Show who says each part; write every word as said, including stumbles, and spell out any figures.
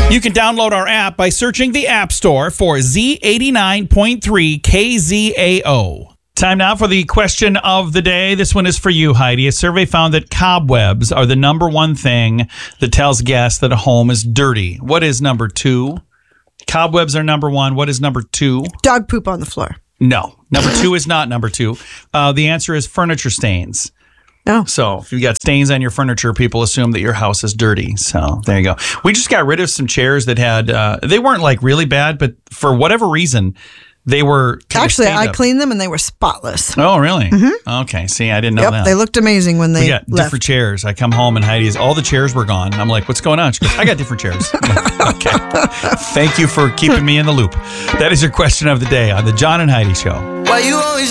Speaker 1: You can download our app by searching the App Store for Z eighty-nine point three K Z A O. Time now for the question of the day. This one is for you, Heidi. A survey found that cobwebs are the number one thing that tells guests that a home is dirty. What is number two? Cobwebs are number one. What is number two?
Speaker 2: Dog poop on the floor.
Speaker 1: No. Number two is not number two. Uh, the answer is furniture stains.
Speaker 2: Oh.
Speaker 1: So if you've got stains on your furniture, people assume that your house is dirty. So there you go. We just got rid of some chairs that had, uh, they weren't like really bad, but for whatever reason, they were kind
Speaker 2: Actually,
Speaker 1: of stained
Speaker 2: I
Speaker 1: up.
Speaker 2: cleaned them and they were spotless.
Speaker 1: Oh, really?
Speaker 2: Mm-hmm.
Speaker 1: Okay. See, I didn't know
Speaker 2: Yep,
Speaker 1: that.
Speaker 2: they looked amazing when they
Speaker 1: We got
Speaker 2: left.
Speaker 1: different chairs. I come home and Heidi's, all the chairs were gone. I'm like, what's going on? She goes, I got different chairs. Okay. Thank you for keeping me in the loop. That is your question of the day on the John and Heidi Show.
Speaker 3: Why you always